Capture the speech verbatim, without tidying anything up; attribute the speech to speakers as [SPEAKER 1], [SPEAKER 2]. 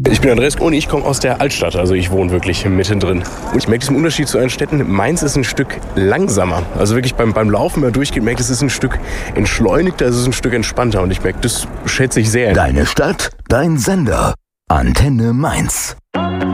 [SPEAKER 1] Ich bin Andreas und ich komme aus der Altstadt, also ich wohne wirklich mittendrin. Und ich merke diesen Unterschied zu anderen Städten. Mainz ist ein Stück langsamer. Also wirklich beim, beim Laufen, wenn man durchgeht, merke ich, es ist ein Stück entschleunigter, es ist ein Stück entspannter. Und ich merke, das schätze ich sehr.
[SPEAKER 2] Deine Stadt, dein Sender. Antenne Mainz.